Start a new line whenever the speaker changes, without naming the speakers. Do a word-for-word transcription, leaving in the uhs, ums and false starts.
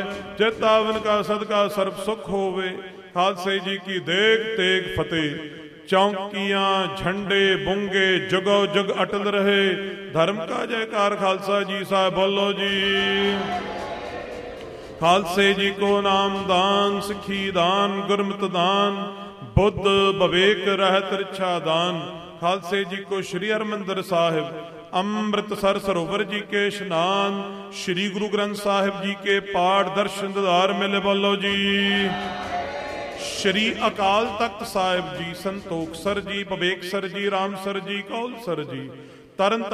ਚਿਤ ਆਵਨ ਕਾ ਸਦਕਾ ਸਰਬ ਸੁਖ ਹੋਵੇ। ਖਾਲਸੇ ਜੀ ਕੀ ਦੇਗ ਤੇਗ ਫਤਿਹ। ਚੌਂਕੀਆਂ ਝੰਡੇ ਬੁੰਗੇ ਜੁਗੋ ਜੁਗ ਅਟਲ ਰਹੇ। ਧਰਮ ਕਾ ਜੈਕਾਰ ਖਾਲਸਾ ਜੀ ਸਾਹਿਬ ਬੋਲੋ ਜੀ। ਖਾਲਸੇ ਜੀ ਕੋ ਨਾਮ ਦਾਨ ਸਿੱਖੀ ਦਾਨ ਗੁਰਮਤਿ ਦਾਨ ਬੁੱਧ ਵਿਵੇਕ ਰਹਿਤ ਰਿਛਾ ਦਾਨ। ਖਾਲਸੇ ਜੀ ਕੋ ਸ਼੍ਰੀ ਹਰਿਮੰਦਰ ਸਾਹਿਬ ਅੰਮ੍ਰਿਤਸਰ ਸਰੋਵਰ ਜੀ ਕੇ ਇਸ਼ਨਾਨ। ਸ਼੍ਰੀ ਗੁਰੂ ਗ੍ਰੰਥ ਸਾਹਿਬ ਜੀ ਕੇ ਪਾਠ ਦਰਸ਼ਨ ਦੀਦਾਰ ਮਿਲੇ ਬੋਲੋ ਜੀ। ਸ਼੍ਰੀ ਅਕਾਲ ਤਖਤ ਸਾਹਿਬ ਜੀ ਸੰਤੋਖ ਸਰ ਜੀ ਵਿਵੇਕ ਸਰ ਜੀ ਰਾਮ ਸਰ ਜੀ ਕੌਲ ਸਰ ਜੀ ਤਰਨ